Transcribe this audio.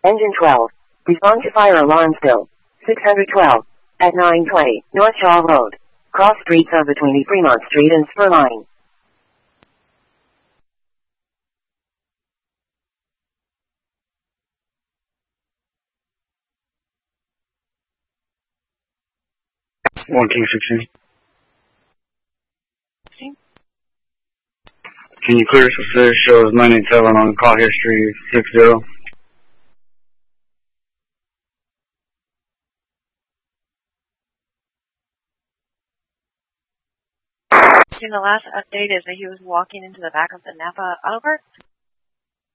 Engine 12. Respond to fire alarm still. 612. At 920, North Shaw Road. Cross streets are between Fremont Street and Spur Line. One King 16. Can you clear this shows 987 on call history 60? The last update is that he was walking into the back of the Napa Auto Park.